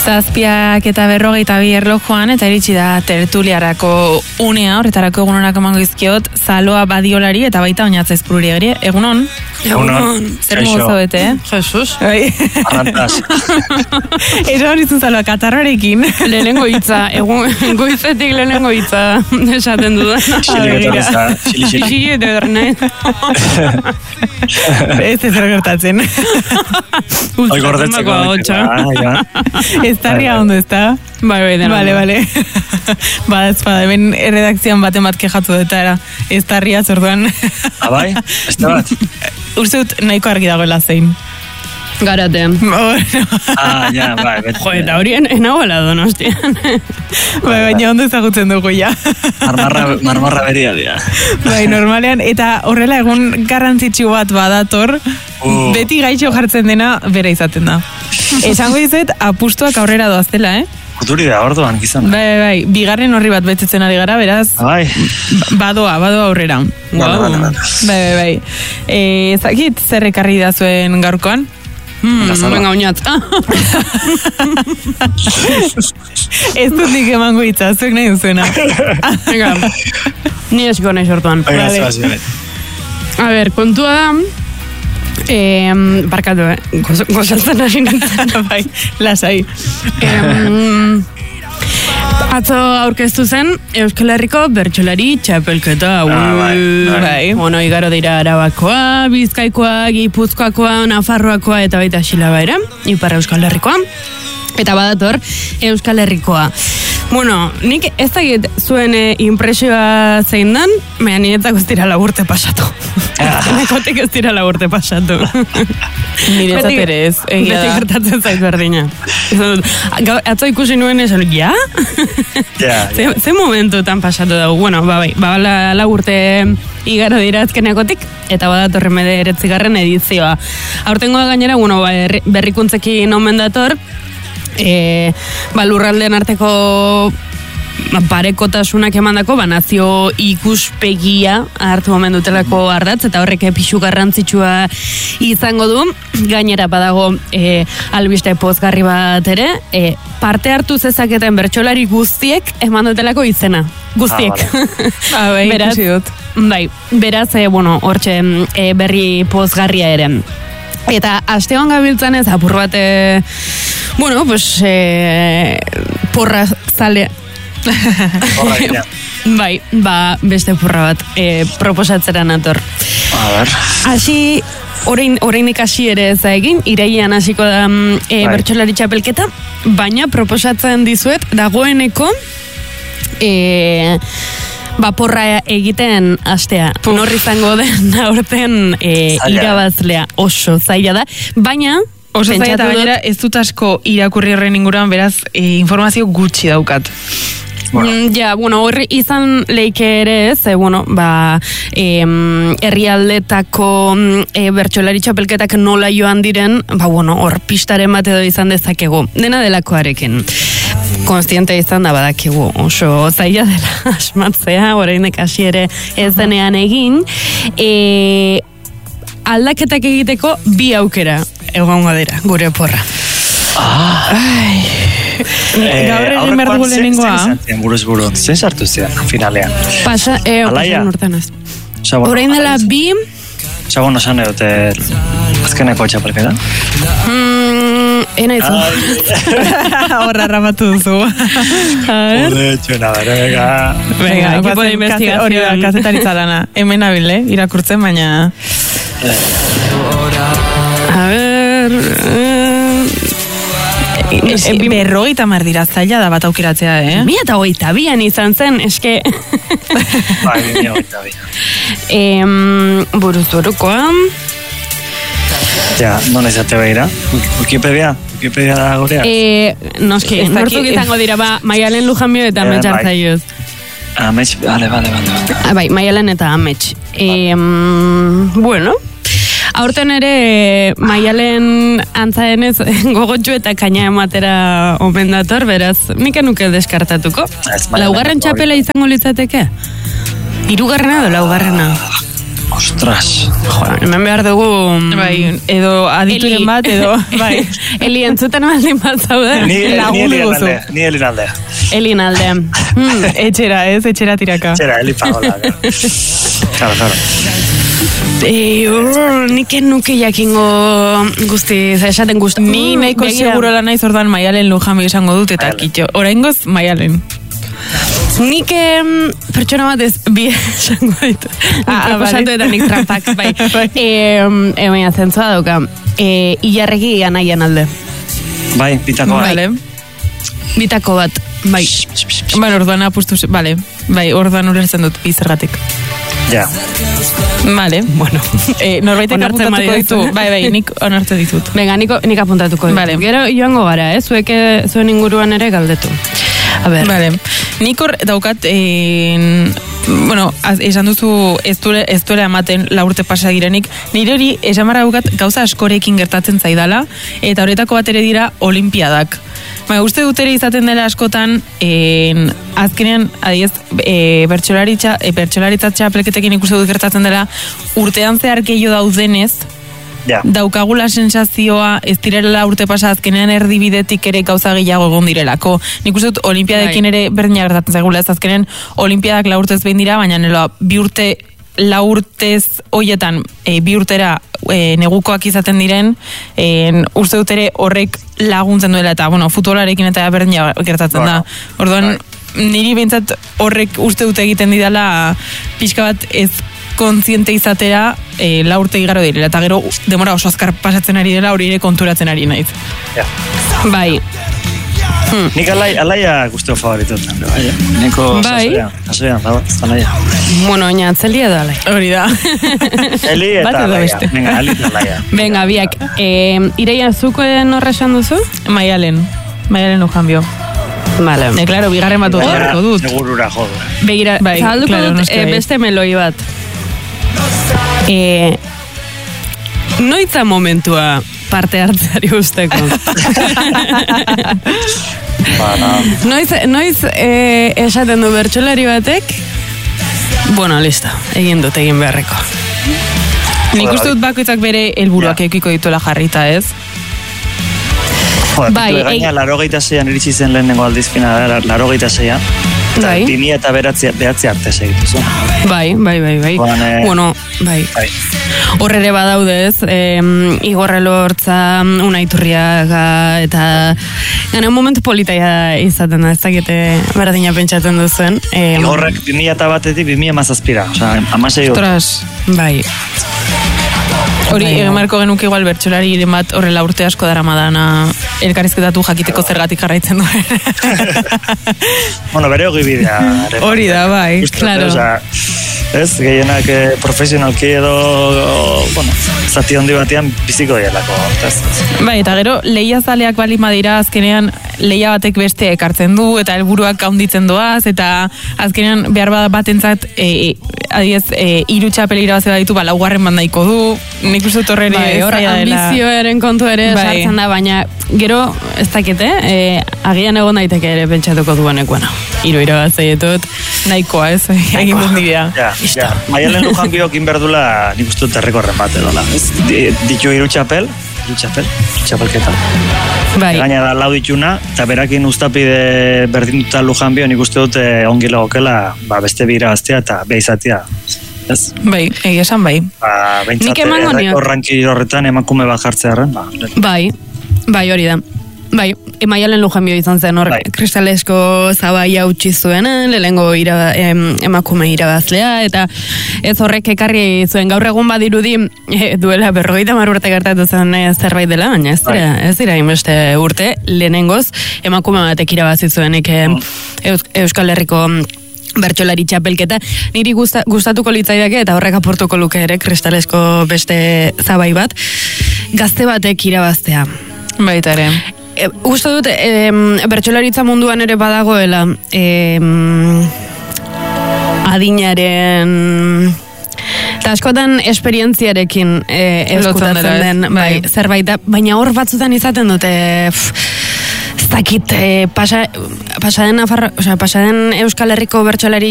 7:42 erlojuan eta iritsi da tertuliarako unea, horretarako egunonak emango izkiot, Zaloa Badiolari eta baita Oñatz Ezpururiari. Egunon? Egunon. Zer mozo bete, Jesus. Arrantaz. Ero horizun Zaloa, katarrarekin. Lehenengo hitza, goizetik lehenengo hitza esaten dudan. Xili ederne. Ez zer gertatzen. Hoi gordetzeko. Ez tarria ondo, ez da? Bai, dena. Vale. Bada, hemen redakzioan baten bat kejatu eta ez tarria zorduan. Abai, ez da bat? Uste dut nahiko argi dagoela zein. Garate. Ja, bai. Jo, eta horien enagoela Donostian. Baina ondo ezagutzen dugu, ja. Marmarra beria dira. Bai, normalean, eta horrela egun garrantzitsu bat badator, beti gaitxo jartzen dena bera izaten da. Esango dizuet, apustuak aurrera doaztela, Futuri da, orduan, gizan. Bai, bigarren horri bat betetzen ari gara, beraz. Bai. Badoa aurrera. Bai. Ezakit, zer ekarri da zuen gaurkoan? Venga, Oñatz. Ez dut nik emango hitza, zuek nahi duzuena. Venga, ni esiko nahi sortuan. A ber, kontua da, barkatu, gozaltzen hasi nintzen. Bai, lasai. Atzo aurkeztu zen Euskal Herriko bertsolari txapelketa. Bai. Bueno, igaro dira Arabakoa, Bizkaikoa, Gipuzkoakoa, Nafarroakoa eta baita Xilabaera, Ipar Euskal Herrikoa. Eta badator Euskal Herrikoa. Bueno, nik ez dakit zuen impresioa zein dan, baina niretzako ez dira urte pasatu. Nekotik ez dira urte pasatu. Niretzat ere ez, egia da. Beti gertatzen zait berdina. Atzo ikusi nuen esan, ja? Ze momentutan pasatu dugu. Bueno, bai, urte igaro dira azkenekotik, eta badatorren mede 9. edizioa. Aurtengoa gainera, berrikuntzekin omen dator, lurraldeen arteko parekotasunak emandako nazio ikuspegia hartu omen dutelako ardatz, eta horrek pixu garrantzitsua izango du. Gainera badago albiste pozgarri bat ere, parte hartu zezaketen bertsolari guztiek eman dutelako izena. Guztiek. Bai, ikusi dut. Bai, beraz, hortxe berri pozgarria ere. Eta astean gabiltzan ez apur bat, porra zale. Bai, beste porra bat proposatzera nator. Hasi, orainik hasi ere ez da egin, irailean hasiko da bertsolari txapelketa, baina proposatzen dizuet dagoeneko porra egiten astea. Norri izango den aurten irabazlea oso zaila da, baina oso zaila eta gainera ez dut asko irakurri horren inguruan, beraz informazio gutxi daukat. Horri izan leike ere ez, herrialdetako bertsolari txapelketak nola joan diren, hor pistaren bat edo izan dezakegu. Dena delakoarekin. Konstiente izan da badakigu oso zaila dela asmatzea, orainek hasi ere ez denean egin. Aldaketak egiteko 2 aukera egongo dira gure porra. Gaur egin behar dugu lehenengoa. Buruz buru, zen sartu zidan, finalean. Alaia. Orain dela 2... Sabono esan edote azkeneko txapelketa? Ena izu. Horra ramatu duzu. Venga, equipo de investigación. Hori da, kazetaritza lana. Hemen abile, irakurtzen, baina... A ver... Berrogeita dira zaila da bat aukeratzea, 2022an izan zen, eske... Bai, 2022. Buruzurukoa... non ezate behira? Wikipedia da gorea? Noski, nortzuk izango dira, Maialen Lujanbio eta Amets Artzaiuz. Amets, bale. Bai, Maialen eta Amets. Aurten ere Maialen antzadenez gogotxu eta kaina ematera omen dator, beraz, nik nuke deskartatuko. 2. txapela izango litzateke? 3. edo 4. Ostras. Hemen behar dugu... Bai, edo adituren bat, edo... Bai. Eli entzuten baldin bat zaude. Ni Elin alde. Elin alde. Etxera, ez? Etxera tiraka. Etxera, Eli pagola. Claro. Nik nuke jakingo guzti, esaten guzti. Ni nahiko segurola naiz ordan Maialen Lujambio izango dut, eta kitxo. Oraingoz, Maialen. Nik pertsona bat ez bi esango ditu. Proposatu eta nik trampak, bai. Baina zentzua dauka. Ilarregi Anaian alde. Bai, bitako bat. Vale. Bitako bat, bai. Bueno, orduan apustu, vale. Bai, orduan urertzen dut, bizergatik. Ja. Vale. Bueno. Norbaitek apuntatuko ditu. Bai, nik onartu ditut. Venga, nik apuntatuko ditut. Vale. Gero joango gara, zuen inguruan ere galdetu. A ber. Vale. Nik hor daukat, bueno, esan duzu ez duela ematen 4 urte pasa direnik, nire hori esan barra daukat gauza askorekin gertatzen zaidala, eta horretako bat ere dira olimpiadak. Uste dut ere izaten dela askotan, azkenean, adiez, bertsolaritzat txapelketekin ikuste dut gertatzen dela, urtean zehar gehiago daudenez, daukagula sensazioa ez direla urte pasa azkenean erdibidetik ere gauza gehiago egon direlako. Nik uste dut olimpiadekin ere berdina gertatzen zaigula, ez azkenean olimpiadak 4 urtez behin dira, baina 4 urtez hoietan 2 urtera negukoak izaten diren, uste dut ere horrek laguntzen duela, eta futbolarekin eta berdina gertatzen da. Orduan, niri behintzat horrek uste dut egiten didala pixka bat ez kontziente izatera 4 urte igaro direla, eta gero demora oso azkar pasatzen ari dela, hori ere konturatzen ari naiz. Bai. Nik alaia guztio favoritotan. Neko sasoian, alaia. Bueno, oina atzelia da alaia. Hori da. Eli eta alaia. Venga, Eli eta alaia. Venga, biak. Ireia, zuko norra esan duzu? Maialen Lujambio. Vale. Claro, bigarren bat dut dut. Segurura jodo. Begira, zahalduko dut beste meloi bat. Noitza momentua parte hartzeari usteko. Noiz esaten du bertsolari batek, bueno, listo, egin beharreko. Nik uste dut bakoitzak bere helburuak edukiko dituela jarrita, ez? Bai, gaina 86an iritsi zen lehenengo aldizpina, 86an. Bai. 2000 eta behatzi arte segitu zuen. Bai. Bueno, bai. Horre ere badaude ez, Igor Elortza, Unai Turriaga, eta gana un momentu politaia izaten da, ez dakite berdina pentsatzen duzuen. Igorrek 2001-etik 2017, oza, 16 hor. Ostras. Bai. Hori, egemarko genuke igual bertsolari bat horrela urte asko daramadana elkarrizketatu jakiteko zergatik jarraitzen duen. Bueno, bere hogi bidea. Hori da, bai, claro. Ez, gehienak profesionalki edo, bueno, zati handi batean biziko dielako. Bai, eta gero, lehiazaleak bali madira azkenean lehia batek beste ekartzen du, eta helburuak haunditzen doaz, eta azkenean behar batentzat, adiez, 3 txapel irabazi baditu, laugarren bandaiko du, nik uste torre ere zaila dela. Ambizioaren kontu ere sartzen da, baina gero, ez dakite, agian egon daiteke ere pentsatuko duenekoena. 3 irabazi ditut. Nahikoa, ez, egin bundidea. Ja, Maialen Lujambioak inberdula nik uste dut errekorren bat edola. Ditu 3 txapelketa. Bai. Gaina da 4 dituna, eta berakin ustapide berdintuta Lujambio nik uste dut ongi lagokela beste bi irabaztea eta behizatea. Bai, egia esan bai. Bentsate errekorranki horretan emakume bat jartzearen. Bai, hori da. Bai, Maialen Lujambio izan zen hor, kristalesko zabaia utzi zuen, lehengo emakume irabazlea, eta ez horrek ekarri zuen gaur egun badirudi duela 50 urte gertatu zen zerbait dela, baina ez dira inbeste urte, lehenengoz emakume batek irabazi zuenik Euskal Herriko bertsolari txapelketa. Niri gustatuko litzaidake eta horrek aportuko luke ere kristalesko beste zabai bat, gazte batek irabaztea. Baita ere. Uste dut, bertsolaritza munduan ere badagoela adinaren eta askotan esperientziarekin eskutatzen den zerbait da, baina hor batzutan izaten dute ez dakit pasaden Euskal Herriko bertsolari